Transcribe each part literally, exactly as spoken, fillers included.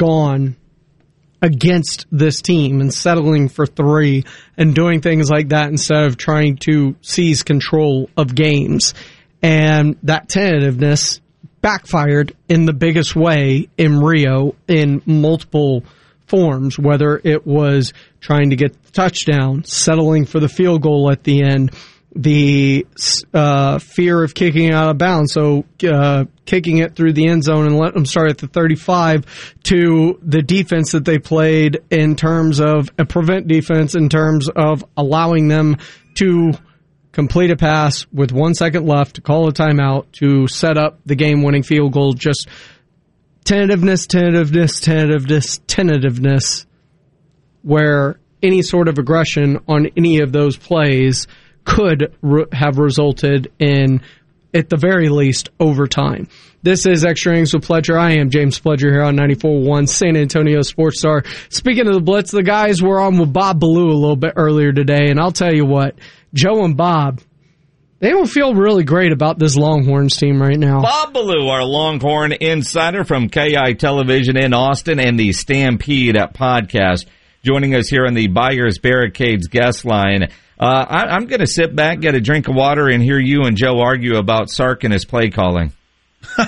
gone against this team and settling for three and doing things like that instead of trying to seize control of games. And that tentativeness backfired in the biggest way in Rio in multiple forms, whether it was trying to get the touchdown, settling for the field goal at the end, the uh, fear of kicking out of bounds, so uh, kicking it through the end zone and letting them start at the thirty-five, to the defense that they played in terms of a prevent defense, in terms of allowing them to complete a pass with one second left, to call a timeout, to set up the game-winning field goal. Just tentativeness, tentativeness, tentativeness, tentativeness, where any sort of aggression on any of those plays could re- have resulted in, at the very least, overtime. This is Extra Innings with Pledger. I am James Pledger here on ninety-four point one San Antonio Sports Star. Speaking of the Blitz, the guys were on with Bob Ballou a little bit earlier today, and I'll tell you what, Joe and Bob, they don't feel really great about this Longhorns team right now. Bob Ballou, our Longhorn insider from K I Television in Austin and the Stampede podcast, joining us here on the Buyers Barricades guest line. Uh, I, I'm going to sit back, get a drink of water, and hear you and Joe argue about Sark and his play calling. Boy,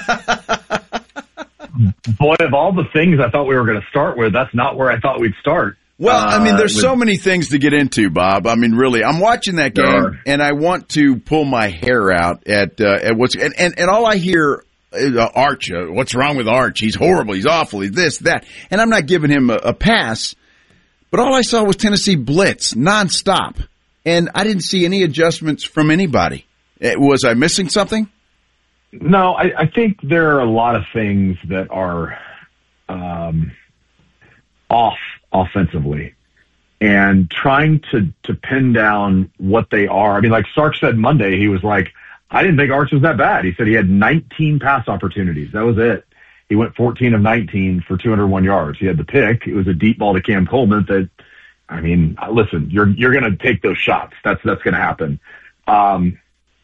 of all the things I thought we were going to start with, that's not where I thought we'd start. Well, I mean, there's uh, so many things to get into, Bob. I mean, really, I'm watching that game, Sure. and I want to pull my hair out at uh, at what's and, and, and all I hear is uh, Arch. Uh, what's wrong with Arch? He's horrible. He's awful. He's this, that. And I'm not giving him a, a pass, but all I saw was Tennessee blitz nonstop. And I didn't see any adjustments from anybody. Was I missing something? No, I, I think there are a lot of things that are um, off offensively. And trying to, to pin down what they are. I mean, like Sark said Monday, he was like, I didn't think Arch was that bad. He said he had nineteen pass opportunities. That was it. He went fourteen of nineteen for two hundred one yards. He had the pick. It was a deep ball to Cam Coleman that, I mean, listen, you're you're going to take those shots. That's that's going to happen. Um,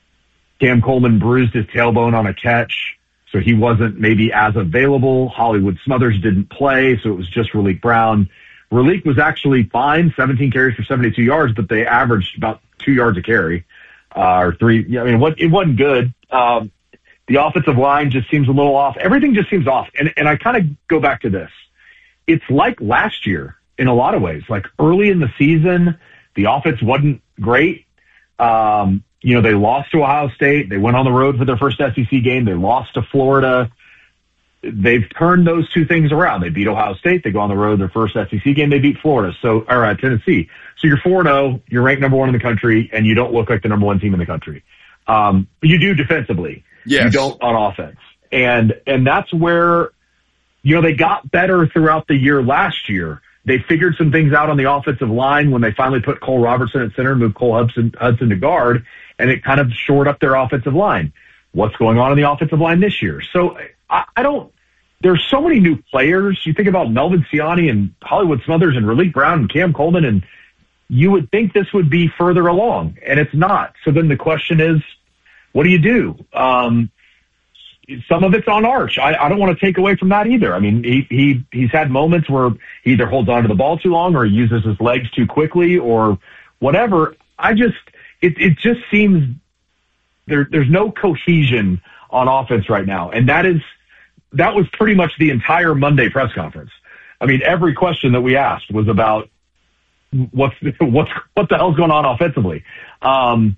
Cam Coleman bruised his tailbone on a catch, so he wasn't maybe as available. Hollywood Smothers didn't play, so it was just Raleek Brown. Raleek was actually fine, seventeen carries for seventy-two yards, but they averaged about two yards a carry, uh, or three. I mean, what, it wasn't good. Um, the offensive line just seems a little off. Everything just seems off. And, and I kind of go back to this. It's like last year. In a lot of ways, like early in the season, the offense wasn't great. Um, you know, they lost to Ohio State. They went on the road for their first S E C game. They lost to Florida. They've turned those two things around. They beat Ohio State. They go on the road their first S E C game. They beat Florida. So, or uh, Tennessee. So you're four and oh, you're ranked number one in the country, and you don't look like the number one team in the country. Um, but you do defensively. Yes. You don't on offense. And, and that's where, you know, they got better throughout the year last year. They figured some things out on the offensive line when they finally put Cole Robertson at center and moved Cole Hudson, Hudson to guard, and it kind of shored up their offensive line. What's going on in the offensive line this year? So I, I don't – there's so many new players. You think about Melvin Siani and Hollywood Smothers and Raleek Brown and Cam Coleman, and you would think this would be further along, and it's not. So then the question is, what do you do? Um Some of it's on Arch. I, I don't want to take away from that either. I mean, he, he, he's had moments where he either holds on to the ball too long or he uses his legs too quickly or whatever. I just, it, it just seems there, there's no cohesion on offense right now. And that is, that was pretty much the entire Monday press conference. I mean, every question that we asked was about what's, what's, what the hell's going on offensively. Um,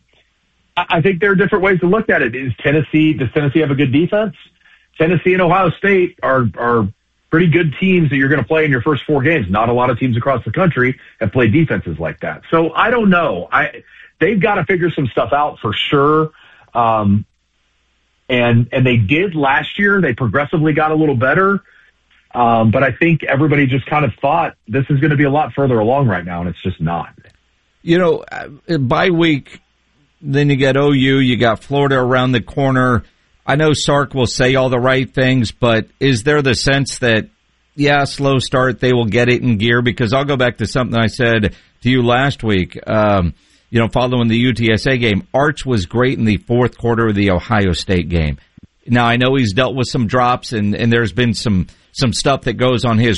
I think there are different ways to look at it. Is Tennessee, does Tennessee have a good defense? Tennessee and Ohio State are, are pretty good teams that you're going to play in your first four games. Not a lot of teams across the country have played defenses like that. So I don't know. I, they've got to figure some stuff out for sure. Um, and, and they did last year. They progressively got a little better. Um, but I think everybody just kind of thought this is going to be a lot further along right now, and it's just not. You know, bye week, then you get O U, you got Florida around the corner. I know Sark will say all the right things, but is there the sense that, yeah, slow start, they will get it in gear? Because I'll go back to something I said to you last week, um, you know, following the U T S A game. Arch was great in the fourth quarter of the Ohio State game. Now, I know he's dealt with some drops, and, and there's been some, some stuff that goes on his